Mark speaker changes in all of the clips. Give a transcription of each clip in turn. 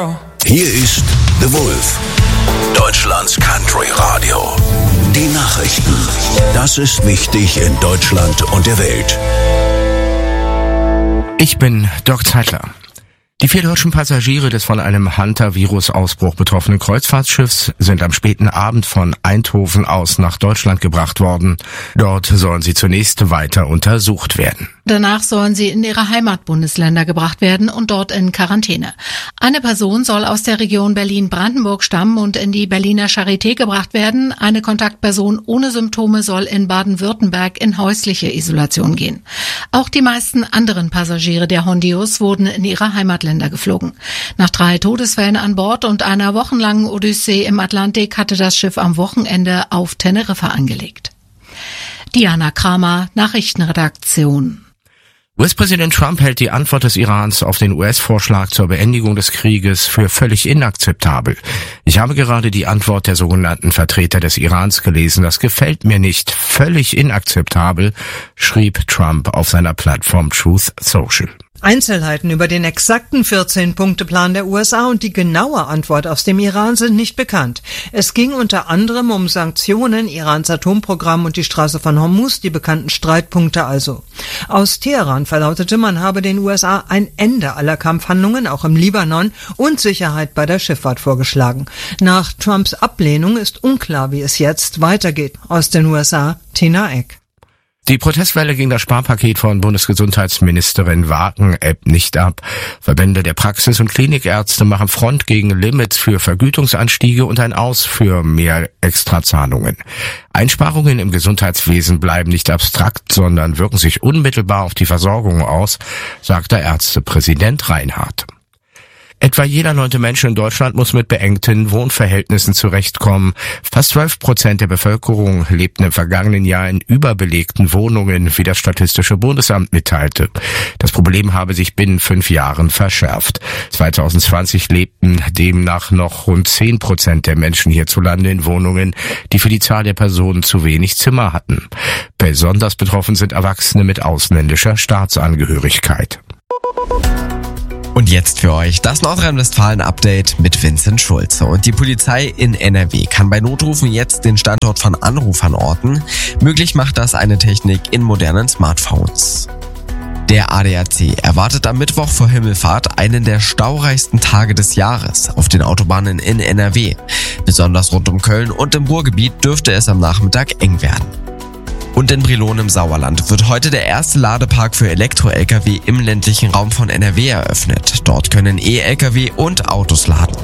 Speaker 1: girl.
Speaker 2: Hier ist The Wolf, Deutschlands Country Radio. Die Nachrichten. Das ist wichtig in Deutschland und der Welt.
Speaker 3: Ich bin Dirk Zeitler. Die 4 deutschen Passagiere des von einem Hunter-Virus-Ausbruch betroffenen Kreuzfahrtschiffs sind am späten Abend von Eindhoven aus nach Deutschland gebracht worden. Dort sollen sie zunächst weiter untersucht werden.
Speaker 4: Danach sollen sie in ihre Heimatbundesländer gebracht werden und dort in Quarantäne. Eine Person soll aus der Region Berlin-Brandenburg stammen und in die Berliner Charité gebracht werden. Eine Kontaktperson ohne Symptome soll in Baden-Württemberg in häusliche Isolation gehen. Auch die meisten anderen Passagiere der Hondius wurden in ihre Heimatländer geflogen. Nach 3 Todesfällen an Bord und einer wochenlangen Odyssee im Atlantik hatte das Schiff am Wochenende auf Teneriffa angelegt. Diana Kramer, Nachrichtenredaktion.
Speaker 3: US-Präsident Trump hält die Antwort des Irans auf den US-Vorschlag zur Beendigung des Krieges für völlig inakzeptabel. Ich habe gerade die Antwort der sogenannten Vertreter des Irans gelesen. Das gefällt mir nicht. Völlig inakzeptabel, schrieb Trump auf seiner Plattform Truth Social.
Speaker 5: Einzelheiten über den exakten 14-Punkte-Plan der USA und die genaue Antwort aus dem Iran sind nicht bekannt. Es ging unter anderem um Sanktionen, Irans Atomprogramm und die Straße von Hormuz, die bekannten Streitpunkte also. Aus Teheran verlautete, man habe den USA ein Ende aller Kampfhandlungen, auch im Libanon, und Sicherheit bei der Schifffahrt vorgeschlagen. Nach Trumps Ablehnung ist unklar, wie es jetzt weitergeht. Aus den USA, Tina Eck.
Speaker 3: Die Protestwelle gegen das Sparpaket von Bundesgesundheitsministerin Wagen ebbt nicht ab. Verbände der Praxis- und Klinikärzte machen Front gegen Limits für Vergütungsanstiege und ein Aus für mehr Extrazahlungen. Einsparungen im Gesundheitswesen bleiben nicht abstrakt, sondern wirken sich unmittelbar auf die Versorgung aus, sagt der Ärztepräsident Reinhardt. Etwa jeder 9. Mensch in Deutschland muss mit beengten Wohnverhältnissen zurechtkommen. Fast 12% der Bevölkerung lebten im vergangenen Jahr in überbelegten Wohnungen, wie das Statistische Bundesamt mitteilte. Das Problem habe sich binnen 5 Jahren verschärft. 2020 lebten demnach noch rund 10% der Menschen hierzulande in Wohnungen, die für die Zahl der Personen zu wenig Zimmer hatten. Besonders betroffen sind Erwachsene mit ausländischer Staatsangehörigkeit.
Speaker 6: Und jetzt für euch das Nordrhein-Westfalen-Update mit Vincent Schulze. Und die Polizei in NRW kann bei Notrufen jetzt den Standort von Anrufern orten. Möglich macht das eine Technik in modernen Smartphones. Der ADAC erwartet am Mittwoch vor Himmelfahrt einen der staureichsten Tage des Jahres auf den Autobahnen in NRW. Besonders rund um Köln und im Ruhrgebiet dürfte es am Nachmittag eng werden. Und in Brilon im Sauerland wird heute der erste Ladepark für Elektro-Lkw im ländlichen Raum von NRW eröffnet. Dort können E-Lkw und Autos laden.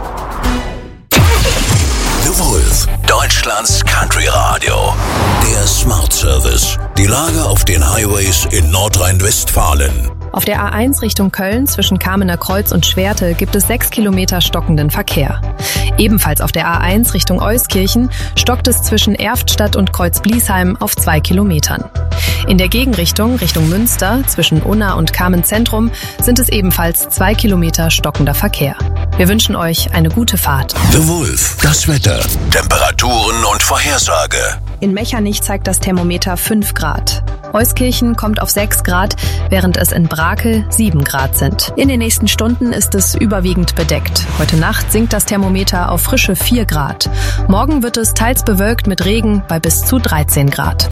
Speaker 2: The Wolf, Deutschlands Country Radio. Der Smart Service. Die Lage auf den Highways in Nordrhein-Westfalen.
Speaker 7: Auf der A1 Richtung Köln zwischen Kamener Kreuz und Schwerte gibt es 6 Kilometer stockenden Verkehr. Ebenfalls auf der A1 Richtung Euskirchen stockt es zwischen Erftstadt und Kreuz-Bliesheim auf 2 Kilometern. In der Gegenrichtung Richtung Münster zwischen Unna und Kamen-Zentrum sind es ebenfalls 2 Kilometer stockender Verkehr. Wir wünschen euch eine gute Fahrt.
Speaker 2: The Wolf, das Wetter, Temperaturen und Vorhersage.
Speaker 7: In Mechernich zeigt das Thermometer 5 Grad. Euskirchen kommt auf 6 Grad, während es in Brakel 7 Grad sind. In den nächsten Stunden ist es überwiegend bedeckt. Heute Nacht sinkt das Thermometer auf frische 4 Grad. Morgen wird es teils bewölkt mit Regen bei bis zu 13 Grad.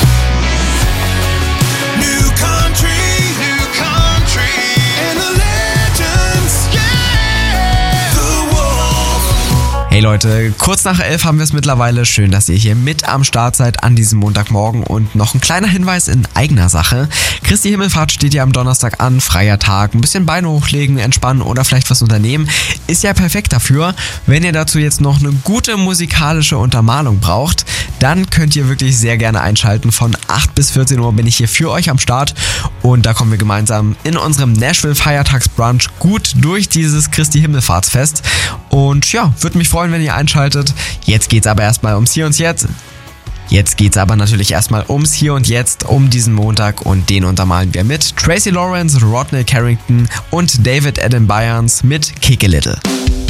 Speaker 6: Hey Leute, kurz nach 11 haben wir es mittlerweile. Schön, dass ihr hier mit am Start seid an diesem Montagmorgen. Und noch ein kleiner Hinweis in eigener Sache. Christi Himmelfahrt steht ja am Donnerstag an, freier Tag. Ein bisschen Beine hochlegen, entspannen oder vielleicht was unternehmen. Ist ja perfekt dafür. Wenn ihr dazu jetzt noch eine gute musikalische Untermalung braucht, dann könnt ihr wirklich sehr gerne einschalten. Von 8 bis 14 Uhr bin ich hier für euch am Start. Und da kommen wir gemeinsam in unserem Nashville Feiertagsbrunch gut durch dieses Christi Himmelfahrtsfest. Und ja, würde mich freuen, wenn ihr einschaltet. Jetzt geht's aber erstmal ums Hier und Jetzt. Jetzt geht's aber natürlich erstmal ums Hier und Jetzt, um diesen Montag, und den untermalen wir mit Tracy Lawrence, Rodney Carrington und David Adam Byans mit Kick a Little.